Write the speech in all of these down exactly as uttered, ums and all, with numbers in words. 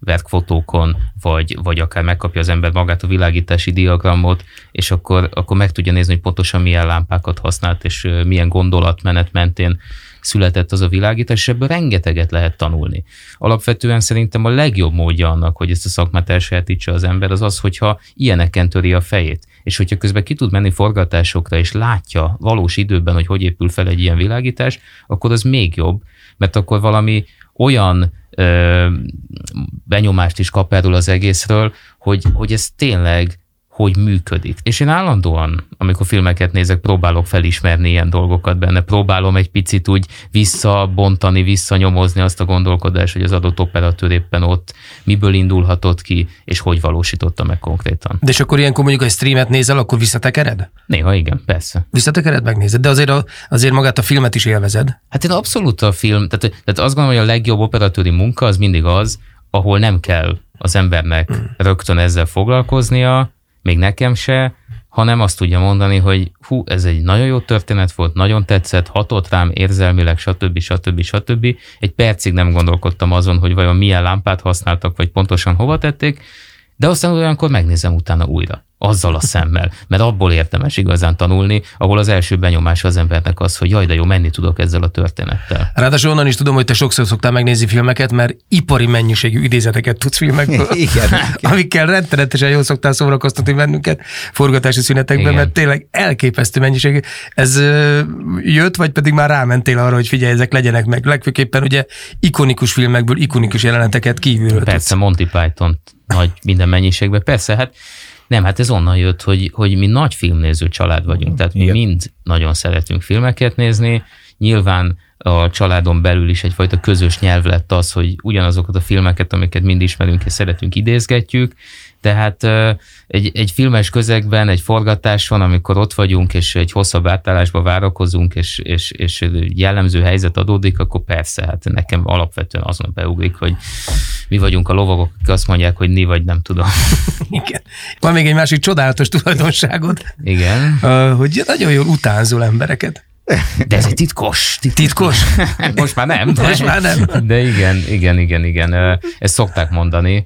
verkfotókon, vagy, vagy akár megkapja az ember magát a világítási diagramot, és akkor, akkor meg tudja nézni, hogy pontosan milyen lámpákat használt, és milyen gondolatmenet mentén született az a világítás, és ebből rengeteget lehet tanulni. Alapvetően szerintem a legjobb módja annak, hogy ezt a szakmát elsajátítsa az ember, az az, hogyha ilyeneken töri a fejét. És hogyha közben ki tud menni forgatásokra, és látja valós időben, hogy hogy épül fel egy ilyen világítás, akkor az még jobb, mert akkor valami olyan ö, benyomást is kap erről az egészről, hogy, hogy ez tényleg hogy működik. És én állandóan, amikor filmeket nézek, próbálok felismerni ilyen dolgokat benne, próbálom egy picit úgy visszabontani, visszanyomozni azt a gondolkodást, hogy az adott operatőr éppen ott miből indulhatott ki, és hogy valósította meg konkrétan. De és akkor ilyenkor mondjuk, hogy streamet nézel, akkor visszatekered? Néha igen, persze. Visszatekered, megnézed, de azért, a, azért magát a filmet is élvezed. Hát én abszolút a film, tehát, tehát azt gondolom, hogy a legjobb operatőri munka az mindig az, ahol nem kell az embernek hmm. rögtön ezzel foglalkoznia, még nekem se, hanem azt tudja mondani, hogy hú, ez egy nagyon jó történet volt, nagyon tetszett, hatott rám érzelmileg, stb. stb. stb. Egy percig nem gondolkodtam azon, hogy vajon milyen lámpát használtak, vagy pontosan hova tették, de aztán olyankor megnézem utána újra, azzal a szemmel, mert abból érdemes igazán tanulni, ahol az első benyomás az embernek az, hogy jaj, de jó, menni tudok ezzel a történettel. Ráadásul onnan is tudom, hogy te sokszor szoktál megnézni filmeket, mert ipari mennyiségű idézeteket tudsz filmekből, igen, amikkel rettenetesen jól szoktál szórakoztatni bennünket forgatási szünetekben, igen. Mert tényleg elképesztő mennyiségű. Ez ö, jött, vagy pedig már rámentél arra, hogy figyelj, ezek legyenek meg. Legfőképpen ugye ikonikus filmekből ikonikus jeleneteket kívülről. Persze, tudsz. Monty Python nagy minden mennyiségben. Persze, hát nem, hát ez onnan jött, hogy, hogy mi nagy filmnéző család vagyunk, tehát mi mind nagyon szeretünk filmeket nézni. Nyilván a családon belül is egyfajta közös nyelv lett az, hogy ugyanazokat a filmeket, amiket mind ismerünk és szeretünk, idézgetjük. Tehát egy, egy filmes közegben, egy forgatáson, amikor ott vagyunk, és egy hosszabb átállásba várakozunk, és, és, és jellemző helyzet adódik, akkor persze, hát nekem alapvetően azon beugrik, hogy mi vagyunk a lovagok, akik azt mondják, hogy ni vagy nem tudom. Igen. Van még egy másik csodálatos tulajdonságod. Igen. Uh, hogy nagyon jól utánzol embereket. De ez egy titkos. Titkos? Most már nem. De, Most már nem. De igen, igen, igen, igen. Ezt szokták mondani.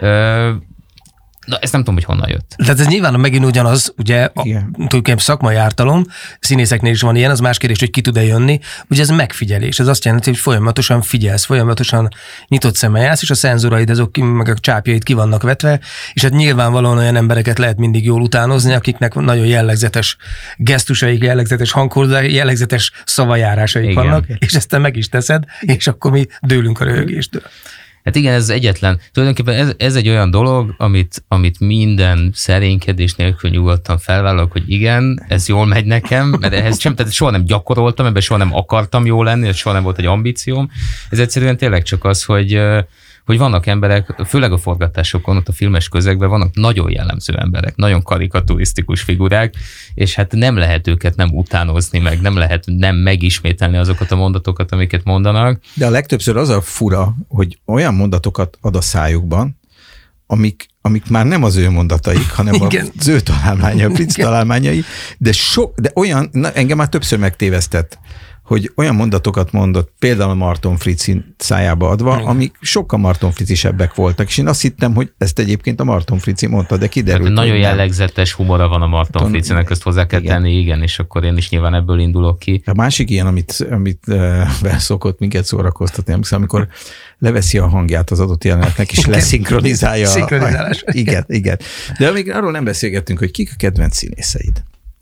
Na, ezt nem tudom, hogy honnan jött. Tehát ez nyilván megint ugyanaz, ugye, tulajdonképpen szakmai ártalom, színészeknél is van ilyen, az más kérdés, hogy ki tud-e jönni, ugye ez megfigyelés, ez azt jelenti, hogy folyamatosan figyelsz, folyamatosan nyitott szemmel jársz, és a szenzoraid, azok meg a csápjaid ki vannak vetve, és hát nyilvánvalóan olyan embereket lehet mindig jól utánozni, akiknek nagyon jellegzetes gesztusaik, jellegzetes hangkordáik, jellegzetes szavajárásaik igen. vannak, és ezt te meg is teszed, és akkor mi dőlünk a röhögéstől. Hát igen, ez egyetlen. Tulajdonképpen ez, ez egy olyan dolog, amit, amit minden szerénykedés nélkül nyugodtan felvállalok, hogy igen, ez jól megy nekem, mert ehhez sem, tehát soha nem gyakoroltam, ebben soha nem akartam jól lenni, ez soha nem volt egy ambícióm. Ez egyszerűen tényleg csak az, hogy, hogy vannak emberek, főleg a forgatásokon, ott a filmes közegben vannak nagyon jellemző emberek, nagyon karikaturisztikus figurák, és hát nem lehet őket nem utánozni, meg nem lehet nem megismételni azokat a mondatokat, amiket mondanak. De a legtöbbször az a fura, hogy olyan mondatokat ad a szájukban, amik, amik már nem az ő mondataik, hanem igen. az ő találmányai, a Fritz találmányai, de, so, de olyan, na, engem már többször megtévesztett, hogy olyan mondatokat mondott, például a Marton Fritz szájába adva, mm. amik sokkal Marton Fritzisebbek voltak, és én azt hittem, hogy ezt egyébként a Marton Fritzi mondta, de kiderült. Tehát nagyon jellegzetes humora van a Marton Fritzinek, ezt hozzá kell tenni, igen. igen, és akkor én is nyilván ebből indulok ki. A másik ilyen, amit, amit uh, szokott minket szórakoztatni, amikor leveszi a hangját az adott jelenetnek, és leszinkronizálja. Szinkronizálás. Igen, igen. De amíg arról nem beszélgettünk, hogy kik a kedvenc színészeid.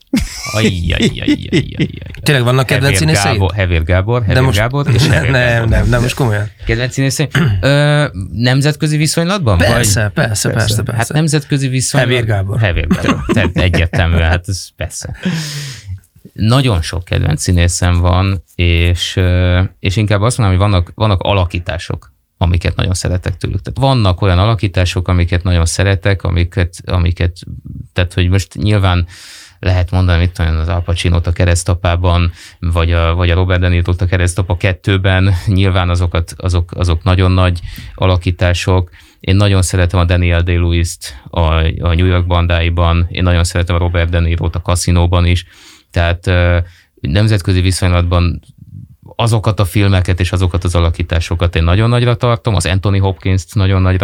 Ajjajjajjajjajjaj. Tényleg vannak kedvenc színészeid? Hevér Gábor, Hevér most, Gábor és Hevér nem, Gábor. Nem, nem, most komolyan. Kedvenc színészeid? Ö, nemzetközi viszonylatban? Persze, vagy? persze, persze, persze. Hát nemzetközi viszonylatban. Hevér Gábor. Hevér Gábor. Tehát egyértelműen, hát ez persze. Nagyon sok kedvenc színészem van, és, és inkább azt mondom, hogy vannak, vannak alakítások, amiket nagyon szeretek tőlük. Tehát vannak olyan alakítások, amiket nagyon szeretek, amiket, amiket tehát hogy most nyilván lehet mondani, mit tudom, az Al Pacinót a Keresztapában, vagy a, vagy a Robert De Niro-t a Keresztapa kettőben, nyilván azokat, azok, azok nagyon nagy alakítások. Én nagyon szeretem a Daniel Day-Lewis-t a, a New York bandáiban, én nagyon szeretem a Robert De Niro-t a Cassinóban is, tehát nemzetközi viszonylatban azokat a filmeket és azokat az alakításokat én nagyon nagyra tartom, az Anthony Hopkins-t nagyon nagyra